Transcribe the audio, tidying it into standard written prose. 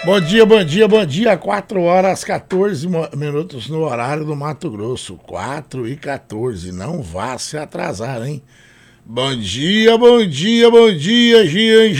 Bom dia, bom dia, bom dia. 4 horas 14 minutos no horário do Mato Grosso. 4h14. Não vá se atrasar, hein? Bom dia, bom dia, bom dia, Gian.